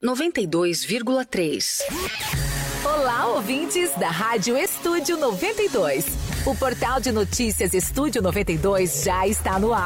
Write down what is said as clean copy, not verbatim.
92,3. Olá, ouvintes da Rádio Estúdio 92. O portal de notícias Estúdio 92 já está no ar.